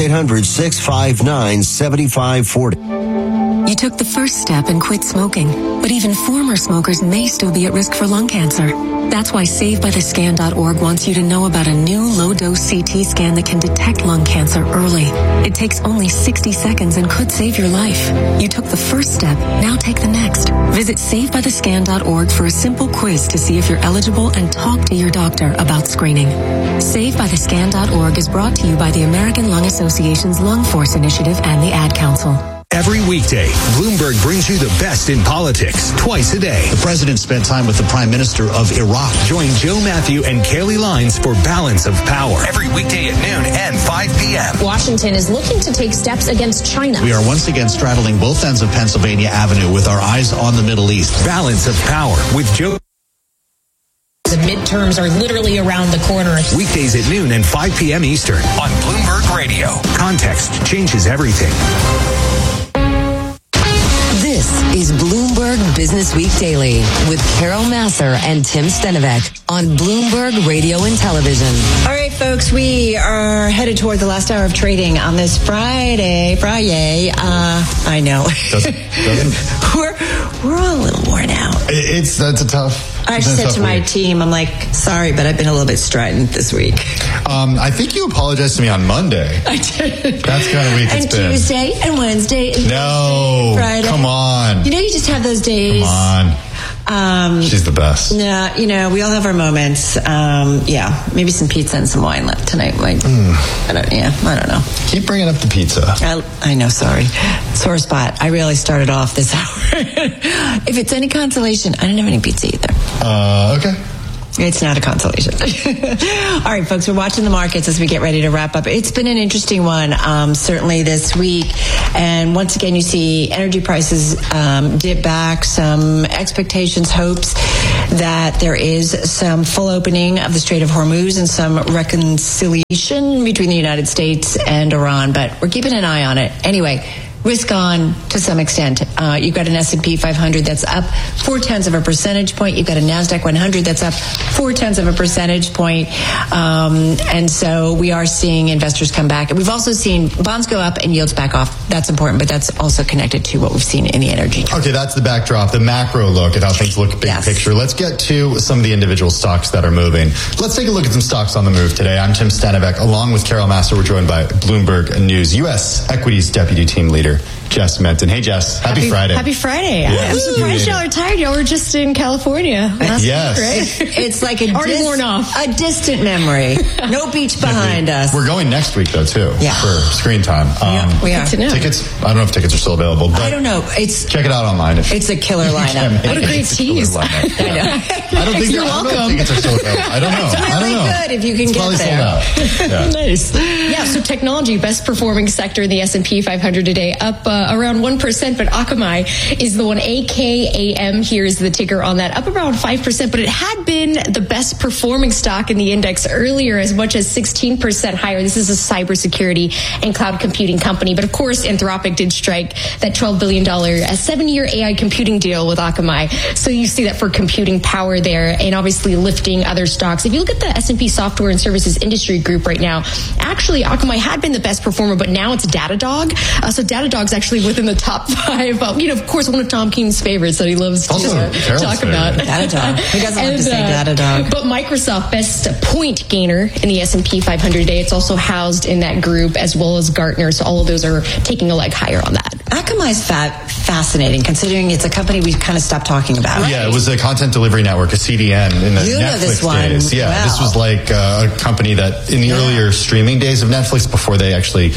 Speaker 15: 800-659-7540.
Speaker 17: You took the first step and quit smoking, but even former smokers may still be at risk for lung cancer. That's why SaveByTheScan.org wants you to know about a new low-dose CT scan that can detect lung cancer early. It takes only 60 seconds and could save your life. You took the first step, now take the next. Visit SaveByTheScan.org for a simple quiz to see if you're eligible and talk to your doctor about screening. SaveByTheScan.org is brought to you by the American Lung Association's Lung Force Initiative and the Ad Council.
Speaker 16: Every weekday, Bloomberg brings you the best in politics twice a day.
Speaker 18: The president spent time with the Prime Minister of Iraq.
Speaker 16: Join Joe Matthew and Kelly Lines for Balance of Power. Every weekday at noon and 5 p.m.
Speaker 4: Washington is looking to take steps against China.
Speaker 18: We are once again straddling both ends of Pennsylvania Avenue with our eyes on the Middle East.
Speaker 16: Balance of Power with Joe
Speaker 1: The midterms are literally around the corner.
Speaker 9: Weekdays at noon and 5 p.m. Eastern on Bloomberg Radio. Context changes everything.
Speaker 19: This is Bloomberg Business Week Daily with Carol Massar and Tim Stenovec on Bloomberg Radio and Television.
Speaker 3: All right, folks, we are headed toward the last hour of trading on this Friday. I know. We're all a little worn out.
Speaker 2: That's a tough.
Speaker 3: I said to my team, I'm like, sorry, but I've been a little bit strident this week.
Speaker 2: I think you apologized to me on Monday.
Speaker 3: I did.
Speaker 2: That's kind of week it's been.
Speaker 3: And Tuesday and Wednesday and
Speaker 2: no,
Speaker 3: Friday.
Speaker 2: Come on.
Speaker 3: You just have those days.
Speaker 2: Come on. She's the best.
Speaker 3: Yeah, we all have our moments. Maybe some pizza and some wine left tonight. I don't know.
Speaker 2: Keep bringing up the pizza.
Speaker 3: I know, sorry. Sore spot. I really started off this hour. If it's any consolation, I didn't have any pizza either.
Speaker 2: Okay.
Speaker 3: It's not a consolation. All right, folks, we're watching the markets as we get ready to wrap up. It's been an interesting one, certainly this week. And once again, you see energy prices dip back, some expectations, hopes that there is some full opening of the Strait of Hormuz and some reconciliation between the United States and Iran. But we're keeping an eye on it. Anyway, risk on to some extent. You've got an S&P 500 that's up 0.4 of a percentage point. You've got a NASDAQ 100 that's up 0.4 of a percentage point. And so we are seeing investors come back. We've also seen bonds go up and yields back off. That's important, but that's also connected to what we've seen in the energy.
Speaker 2: Okay, that's the backdrop, the macro look at how things look big picture. Let's get to some of the individual stocks that are moving. Let's take a look at some stocks on the move today. I'm Tim Stenovec. Along with Carol Massar, we're joined by Bloomberg News U.S. Equities Deputy Team Leader Jess Menton. Hey, Jess. Happy Friday.
Speaker 20: Happy Friday.
Speaker 2: Yeah.
Speaker 20: I'm surprised y'all are tired. Y'all were just in California last week, right?
Speaker 3: It's like a
Speaker 20: worn off.
Speaker 3: A distant memory. No beach behind us.
Speaker 2: We're going next week, though, too, for screen time.
Speaker 3: We are.
Speaker 2: Tickets, I don't know if tickets are still available, but
Speaker 3: I don't know.
Speaker 2: Check it out online.
Speaker 3: It's a killer lineup.
Speaker 20: What a great tease.
Speaker 3: I know.
Speaker 2: I don't think
Speaker 20: you're welcome.
Speaker 2: Tickets are still available. I don't know.
Speaker 3: It's really good if you can get
Speaker 2: there.
Speaker 20: Yeah. Nice. Yeah, so technology, best performing sector in the S&P 500 today, up around 1%, but Akamai is the one. AKAM here is the ticker on that, up around 5%, but it had been the best performing stock in the index earlier, as much as 16% higher. This is a cybersecurity and cloud computing company, but of course Anthropic did strike that $12 billion 7-year AI computing deal with Akamai. So you see that for computing power there, and obviously lifting other stocks. If you look at the S&P Software and Services Industry Group right now, actually Akamai had been the best performer, but now it's Datadog. So Datadog's actually within the top 5. Of course, one of Tom Keene's favorites that he loves to talk about.
Speaker 3: Datadog. Who doesn't love to say Datadog?
Speaker 20: But Microsoft, best point gainer in the S&P 500 today. It's also housed in that group, as well as Gartner. So all of those are taking a leg higher on that.
Speaker 3: Akamai's fascinating, considering it's a company we kind of stopped talking about.
Speaker 2: Right. Yeah, it was a content delivery network, a CDN in the Netflix days. Yeah,
Speaker 3: wow.
Speaker 2: This was like a company that in the earlier streaming days of Netflix, before they actually,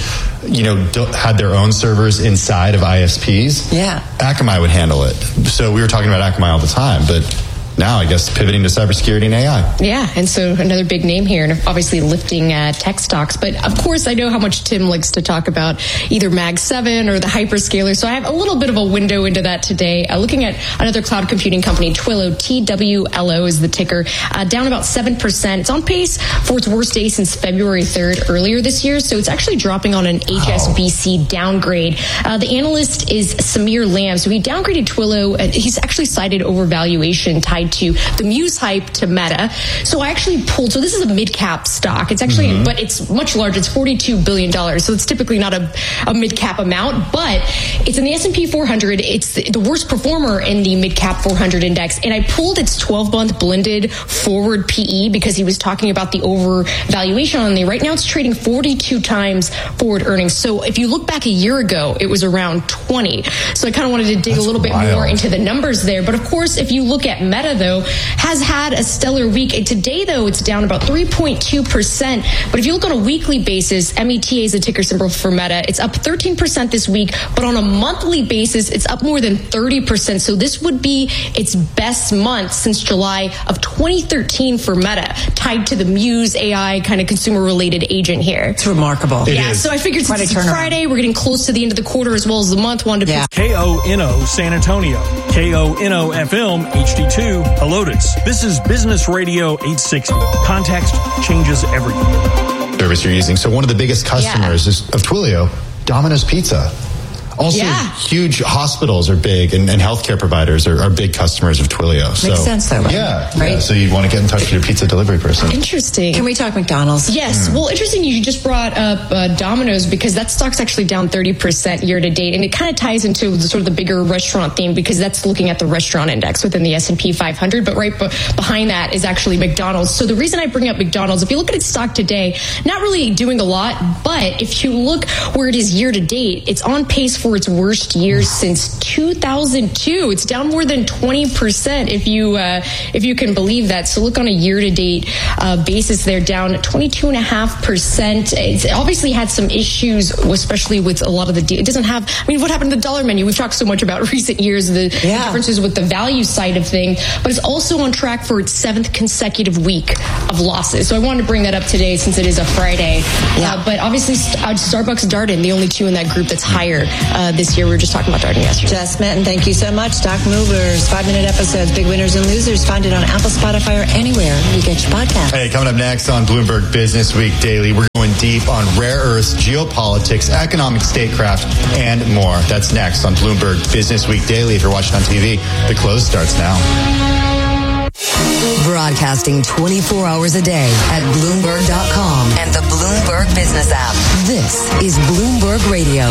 Speaker 2: had their own servers inside of ISPs.
Speaker 3: Yeah.
Speaker 2: Akamai would handle it. So we were talking about Akamai all the time, but now, I guess, pivoting to cybersecurity and AI.
Speaker 20: Yeah, and so another big name here, and obviously lifting tech stocks. But, of course, I know how much Tim likes to talk about either Mag 7 or the hyperscaler, so I have a little bit of a window into that today. Looking at another cloud computing company, Twilio, TWLO is the ticker, down about 7%. It's on pace for its worst day since February 3rd earlier this year, so it's actually dropping on an HSBC downgrade. The analyst is Samir Lam, so he downgraded Twilio. He's actually cited overvaluation tied to the Muse hype to Meta. So I actually pulled, so this is a mid-cap stock. It's actually, but it's much larger. It's $42 billion. So it's typically not a mid-cap amount, but it's in the S&P 400. It's the worst performer in the mid-cap 400 index. And I pulled its 12-month blended forward PE because he was talking about the overvaluation on there. Right now it's trading 42 times forward earnings. So if you look back a year ago, it was around 20. So I kind of wanted to dig a little bit more into the numbers there. But of course, if you look at Meta, though, has had a stellar week. Today, though, it's down about 3.2%. But if you look on a weekly basis, META is a ticker symbol for Meta. It's up 13% this week. But on a monthly basis, it's up more than 30%. So this would be its best month since July of 2013 for Meta, tied to the Muse AI kind of consumer-related agent here.
Speaker 3: It's remarkable.
Speaker 20: So I figured since it's Friday, we're getting close to the end of the quarter as well as the month.
Speaker 11: KONO San Antonio, KONO FM HD2,
Speaker 6: Hello, this is Business Radio 860. Context changes everything.
Speaker 2: Service you're using. So one of the biggest customers of Twilio, Domino's Pizza. Also, huge hospitals are big, and healthcare providers are big customers of Twilio.
Speaker 3: Makes sense, though, right?
Speaker 2: Yeah. So you want to get in touch with your pizza delivery person.
Speaker 20: Interesting.
Speaker 3: Can we talk McDonald's?
Speaker 20: Yes. Well, interesting you just brought up Domino's, because that stock's actually down 30% year to date, and it kind of ties into the sort of the bigger restaurant theme, because that's looking at the restaurant index within the S&P 500, but right behind that is actually McDonald's. So the reason I bring up McDonald's, if you look at its stock today, not really doing a lot, but if you look where it is year to date, it's on pace for its worst year since 2002. It's down more than 20%, if you can believe that. So look on a year-to-date basis, they're down 22.5%. It's obviously had some issues, especially with a lot of it doesn't have. I mean, what happened to the dollar menu? We've talked so much about recent years, the differences with the value side of things, but it's also on track for its 7th consecutive week of losses. So I wanted to bring that up today since it is a Friday. But obviously, Starbucks, Darden, the only two in that group that's higher this year. We were just talking about Darden yesterday.
Speaker 3: Jess Minton, thank you so much. Stock Movers, 5-minute episodes, big winners and losers. Find it on Apple, Spotify, or anywhere you get your podcast.
Speaker 2: Hey, coming up next on Bloomberg Business Week Daily, we're going deep on rare earths, geopolitics, economic statecraft, and more. That's next on Bloomberg Business Week Daily. If you're watching on TV, the close starts now.
Speaker 19: Broadcasting 24 hours a day at Bloomberg.com and the Bloomberg Business app. This is Bloomberg Radio.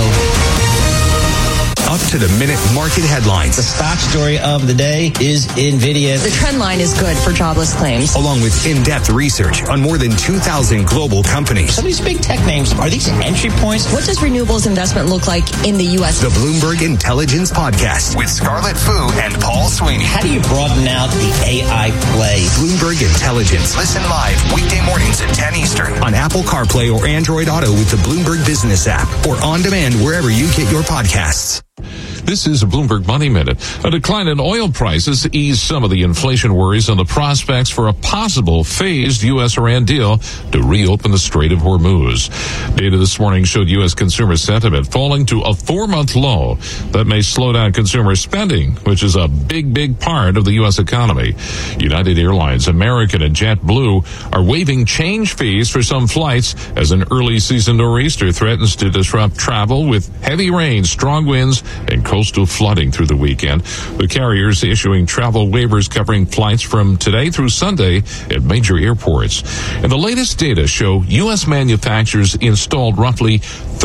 Speaker 16: Up-to-the-minute market headlines.
Speaker 8: The stock story of the day is NVIDIA.
Speaker 5: The trend line is good for jobless claims.
Speaker 16: Along with in-depth research on more than 2,000 global companies.
Speaker 8: Some of these big tech names, are these entry points?
Speaker 5: What does renewables investment look like in the U.S.?
Speaker 16: The Bloomberg Intelligence Podcast with Scarlett Fu and Paul Sweeney.
Speaker 8: How do you broaden out the AI play?
Speaker 16: Bloomberg Intelligence. Listen live weekday mornings at 10 Eastern on Apple CarPlay or Android Auto with the Bloomberg Business app, or on demand wherever you get your podcasts.
Speaker 21: This is a Bloomberg Money Minute. A decline in oil prices eased some of the inflation worries on the prospects for a possible phased U.S.-Iran deal to reopen the Strait of Hormuz. Data this morning showed U.S. consumer sentiment falling to a 4-month low that may slow down consumer spending, which is a big part of the U.S. economy. United Airlines, American, and JetBlue are waiving change fees for some flights as an early season nor'easter threatens to disrupt travel with heavy rain, strong winds, and coastal flooding through the weekend. The carriers issuing travel waivers covering flights from today through Sunday at major airports. And the latest data show U.S. manufacturers installed roughly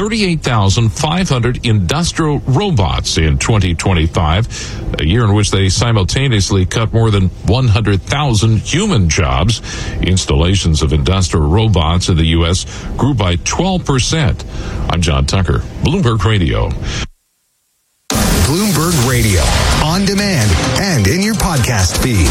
Speaker 21: 38,500 industrial robots in 2025, a year in which they simultaneously cut more than 100,000 human jobs. Installations of industrial robots in the U.S. grew by 12%. I'm John Tucker, Bloomberg Radio.
Speaker 16: Bloomberg Radio, on demand and in your podcast feed.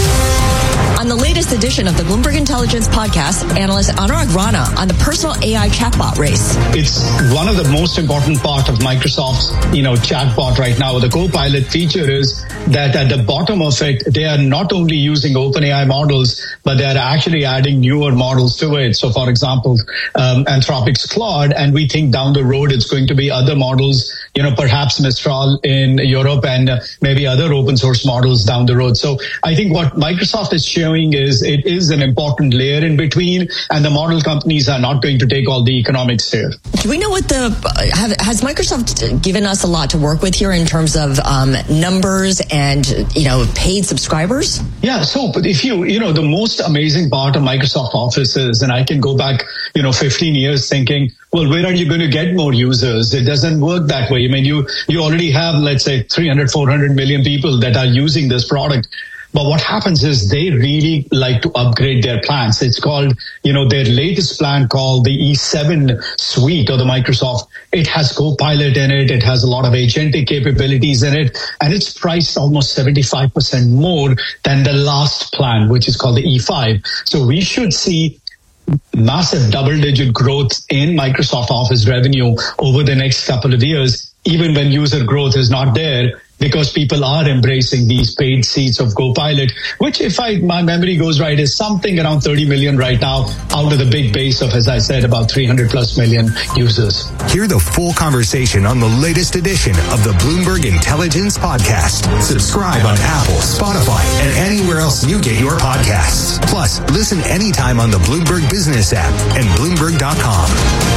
Speaker 5: On the latest edition of the Bloomberg Intelligence Podcast, analyst Anurag Rana on the personal AI chatbot race.
Speaker 22: It's one of the most important part of Microsoft's, chatbot right now. The Copilot feature is that at the bottom of it, they are not only using OpenAI models, but they are actually adding newer models to it. So, for example, Anthropic's Claude, and we think down the road it's going to be other models, perhaps Mistral in Europe and maybe other open source models down the road. So I think what Microsoft is showing is it is an important layer in between, and the model companies are not going to take all the economics here.
Speaker 5: Do we know what has Microsoft given us a lot to work with here in terms of numbers and, paid subscribers?
Speaker 22: Yeah. So if the most amazing part of Microsoft Office is, and I can go back, 15 years thinking, well, where are you going to get more users? It doesn't work that way. I mean, you already have, let's say, 300, 400 million people that are using this product. But what happens is they really like to upgrade their plans. It's called, their latest plan called the E7 suite of the Microsoft. It has Copilot in it. It has a lot of agentic capabilities in it. And it's priced almost 75% more than the last plan, which is called the E5. So we should see massive double-digit growth in Microsoft Office revenue over the next couple of years, even when user growth is not there, because people are embracing these paid seats of GoPilot, which, if my memory goes right, is something around 30 million right now out of the big base of, as I said, about 300 plus million users.
Speaker 9: Hear the full conversation on the latest edition of the Bloomberg Intelligence Podcast. Subscribe on Apple, Spotify, and anywhere else you get your podcasts. Plus, listen anytime on the Bloomberg Business app and Bloomberg.com.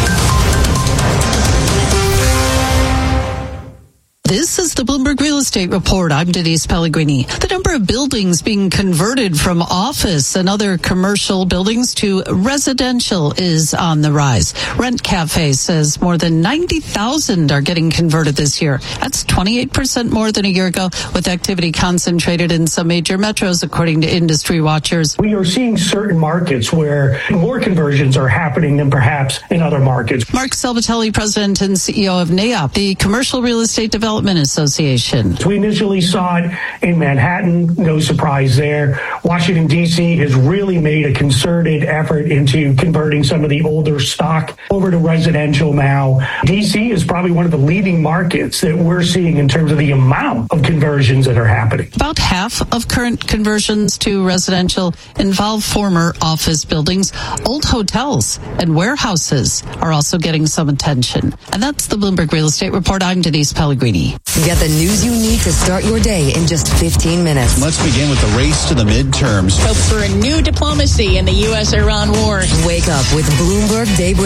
Speaker 7: This is the Bloomberg Real Estate Report. I'm Denise Pellegrini. The number of buildings being converted from office and other commercial buildings to residential is on the rise. Rent Cafe says more than 90,000 are getting converted this year. That's 28% more than a year ago, with activity concentrated in some major metros, according to industry watchers.
Speaker 10: We are seeing certain markets where more conversions are happening than perhaps in other markets.
Speaker 7: Mark Salvatelli, president and CEO of NAIOP, the Commercial Real Estate Development Association.
Speaker 10: We initially saw it in Manhattan, no surprise there. Washington, D.C. has really made a concerted effort into converting some of the older stock over to residential now. D.C. is probably one of the leading markets that we're seeing in terms of the amount of conversions that are happening.
Speaker 7: About half of current conversions to residential involve former office buildings. Old hotels and warehouses are also getting some attention. And that's the Bloomberg Real Estate Report. I'm Denise Pellegrini.
Speaker 19: Get the news you need to start your day in just 15 minutes.
Speaker 18: Let's begin with the race to the midterms.
Speaker 12: Hope for a new diplomacy in the U.S.-Iran war.
Speaker 19: Wake up with Bloomberg Daybreak.